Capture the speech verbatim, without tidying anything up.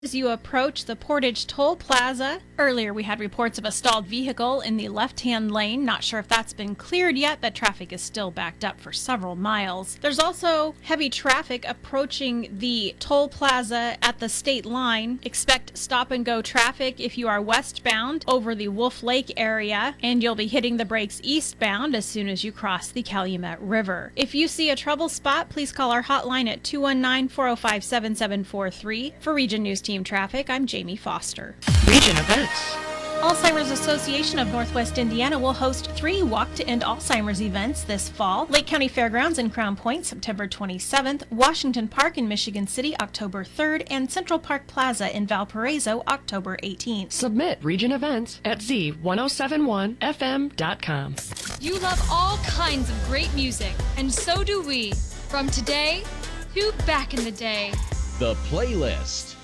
As you approach the Portage Toll Plaza, earlier we had reports of a stalled vehicle in the left-hand lane. Not sure if that's been cleared yet, but traffic is still backed up for several miles. There's also heavy traffic approaching the toll plaza at the state line. Expect stop-and-go traffic if you are westbound over the Wolf Lake area, and you'll be hitting the brakes eastbound as soon as you cross the Calumet River. If you see a trouble spot, please call our hotline at two one nine, four oh five, seven seven four three. For Region News Team Traffic, I'm Jamie Foster. Region Events. Alzheimer's Association of Northwest Indiana will host three Walk to End Alzheimer's events this fall. Lake County Fairgrounds in Crown Point, September twenty-seventh, Washington Park in Michigan City, October third, and Central Park Plaza in Valparaiso, October eighteenth. Submit Region Events at z one oh seven one f m dot com. You love all kinds of great music, and so do we. From today to back in the day. The Playlist.